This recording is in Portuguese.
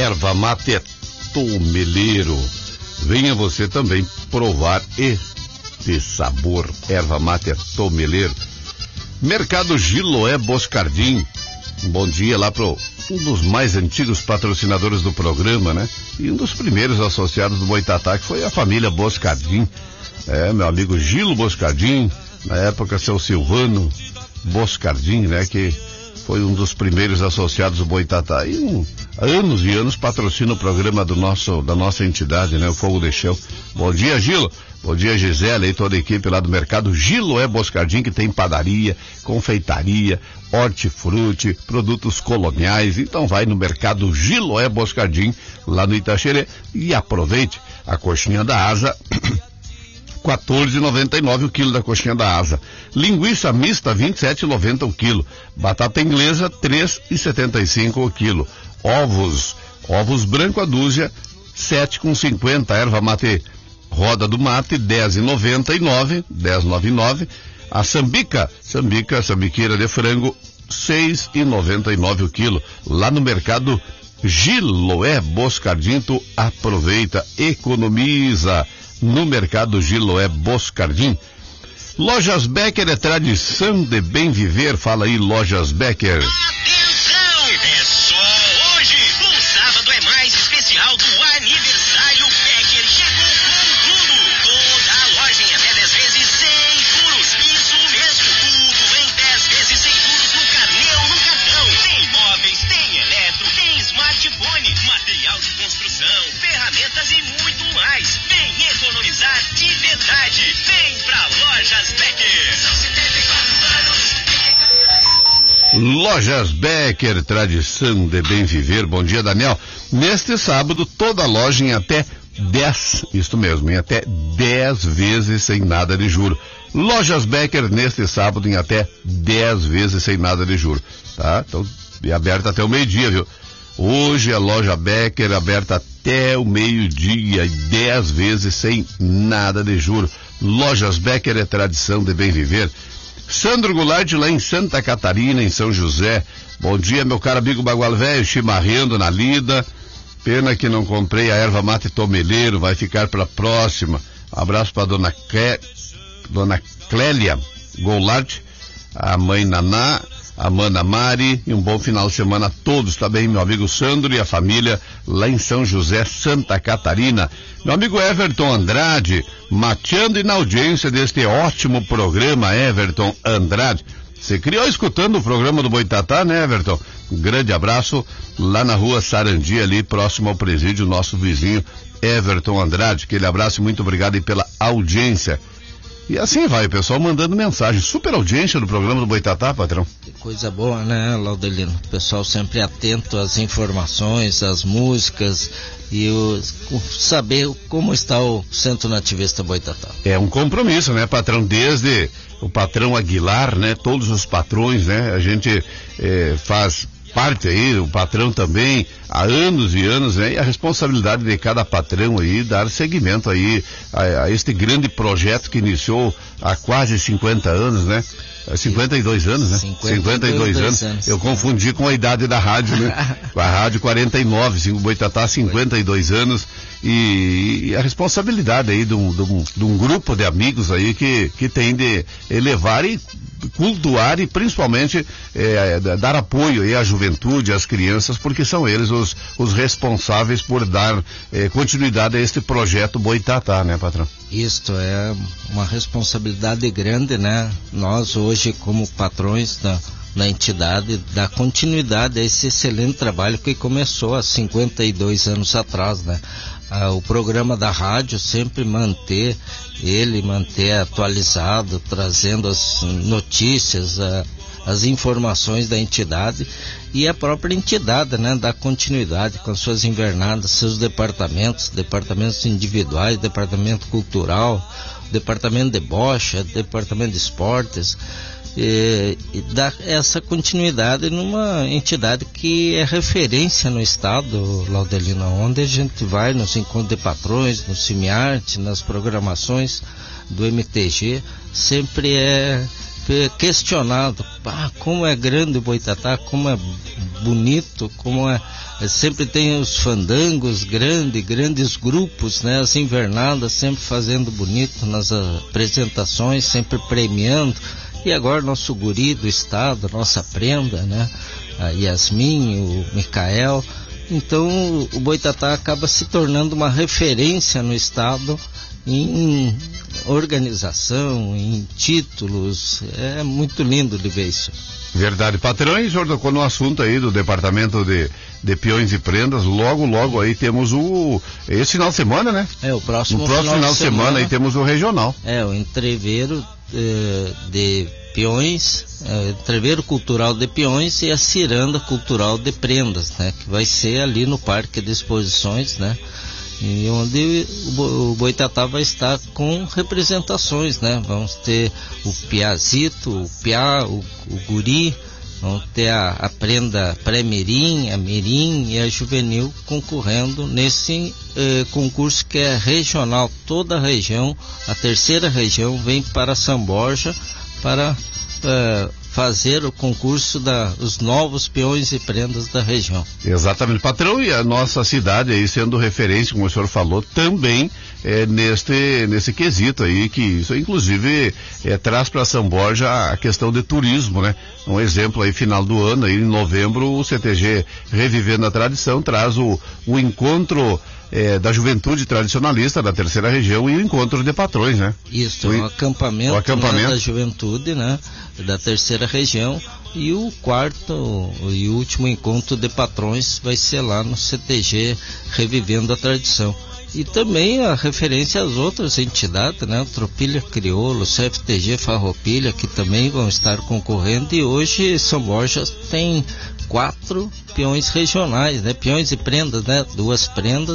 erva mate Tomeleiro. Venha você também provar este sabor. Erva mate Tomeleiro. Mercado Giloé Boscardim. Um bom dia lá pro um dos mais antigos patrocinadores do programa, né? E um dos primeiros associados do Boitatá, que foi a família Boscardim. Meu amigo Gilo Boscardim, na época seu Silvano Boscardim, né? Que foi um dos primeiros associados do Boitatá. E anos e anos patrocina o programa da nossa entidade, né? O Fogo de Chão. Bom dia, Gilo. Bom dia, Gisele e toda a equipe lá do Mercado Giloé Boscardim, que tem padaria, confeitaria, hortifruti, produtos coloniais. Então vai no Mercado Giloé Boscardim, lá no Itaxerê, e aproveite a coxinha da asa, R$14,99 o quilo da coxinha da asa. Linguiça mista, R$27,90 o quilo. Batata inglesa, R$3,75 o quilo. Ovos branco a dúzia, R$7,50. Erva mate Roda do Mate, R$10,99. A sambiqueira de frango, R$6,99 o quilo. Lá no Mercado Giloé Boscardim, tu aproveita, economiza no Mercado Giloé Boscardim. Lojas Becker é tradição de bem viver. Fala aí, Lojas Becker. Atenção! É só hoje. O sábado é mais especial do aniversário Becker. Chegou com tudo. Toda a loja em até 10 vezes sem juros. Isso mesmo. Tudo em 10 vezes sem juros no carnê ou no cartão. Tem móveis, tem eletro, tem smartphone, material de construção, ferramentas e muito mais. Vem economizar de verdade. Vem pra Lojas Becker. São 74 anos. Lojas Becker, tradição de bem viver. Bom dia, Daniel. Neste sábado, toda a loja em até 10, isso mesmo, em até 10 vezes sem nada de juro. Lojas Becker, neste sábado, em até 10 vezes sem nada de juro, tá? Então, é aberta até o meio-dia, viu? Hoje a loja Becker aberta até o meio-dia e 10 vezes sem nada de juro. Lojas Becker é tradição de bem viver. Sandro Goulart lá em Santa Catarina, em São José. Bom dia, meu caro amigo Bagual Velho, chimarrendo na lida. Pena que não comprei a erva mate Tomeleiro, vai ficar para a próxima. Abraço para dona Clélia Goulart, a mãe Naná, a Mana Mari, e um bom final de semana a todos, tá bem, meu amigo Sandro e a família lá em São José, Santa Catarina. Meu amigo Everton Andrade, mateando e na audiência deste ótimo programa, Everton Andrade. Você criou escutando o programa do Boitatá, né, Everton? Um grande abraço lá na rua Sarandi, ali próximo ao presídio, nosso vizinho Everton Andrade. Aquele abraço e muito obrigado aí pela audiência. E assim vai, o pessoal mandando mensagem. Super audiência do programa do Boitatá, patrão. Que coisa boa, né, Laudelino? O pessoal sempre atento às informações, às músicas e saber como está o Centro Nativista Boitatá. É um compromisso, né, patrão? Desde o patrão Aguilar, né, todos os patrões, né, a gente faz parte aí, o patrão também, há anos e anos, né? E a responsabilidade de cada patrão aí, dar seguimento aí a este grande projeto que iniciou há quase 50 anos, né? 52 anos, né? 52 anos. Eu confundi com a idade da rádio, né? Com a rádio 49, Boitatá 52 anos. E a responsabilidade aí de um grupo de amigos aí que tem de elevar e cultuar e principalmente dar apoio aí à juventude, às crianças, porque são eles os responsáveis por dar continuidade a este projeto Boitatá, né, patrão? Isto é uma responsabilidade grande, né? Nós hoje, como patrões da entidade, dar continuidade a esse excelente trabalho que começou há 52 anos atrás, né? O programa da rádio sempre manter atualizado, trazendo as notícias, as informações da entidade, e a própria entidade, né, dar continuidade com as suas invernadas, seus departamentos individuais, departamento cultural, departamento de bocha, departamento de esportes, e dar essa continuidade numa entidade que é referência no estado, Laudelino, onde a gente vai nos encontros de patrões, no CIMIARTE, nas programações do MTG, sempre é questionado, como é grande o Boitatá, como é bonito, como sempre tem os fandangos grandes grupos, né? As invernadas sempre fazendo bonito nas apresentações, sempre premiando. E agora nosso guri do estado, nossa prenda, né? A Yasmin, o Micael. Então o Boitatá acaba se tornando uma referência no estado em organização, em títulos. É muito lindo de ver isso. Verdade, patrão. E o senhor tocou no assunto aí do departamento de peões e prendas. Logo aí temos esse final de semana, né? O próximo final de semana aí temos o regional. O entreveiro de peões, entreveiro cultural de peões e a ciranda cultural de prendas, né? Que vai ser ali no Parque de Exposições, né? E onde o Boitatá vai estar com representações, né? Vamos ter o Piazito, o Piá, o Guri, vamos ter a prenda pré-mirim, a mirim e a juvenil concorrendo nesse concurso que é regional. Toda a região, a terceira região, vem para São Borja para fazer o concurso dos novos peões e prendas da região. Exatamente, patrão, e a nossa cidade aí sendo referência, como o senhor falou, também nesse quesito aí, que isso inclusive traz para São Borja a questão de turismo, né? Um exemplo aí, final do ano, aí em novembro, o CTG Revivendo a Tradição traz o encontro da juventude tradicionalista da terceira região e o encontro de patrões, né? Isso, um acampamento. Né, da juventude, né? Da terceira região, e o quarto e último encontro de patrões vai ser lá no CTG Revivendo a Tradição. E também a referência às outras entidades, né? O Tropilha Crioulo, o CFTG Farroupilha, que também vão estar concorrendo, e hoje São Borja tem 4 peões regionais, né? Peões e prendas, né? 2 prendas